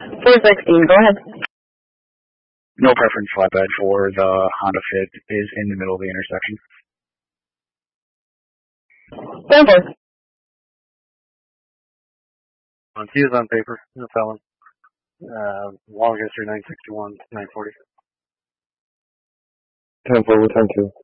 416, go ahead. No preference flatbed for the Honda Fit is in the middle of the intersection. 10-4. He is on paper, no felon. Long history 961, 940. 10-4 with 10-2.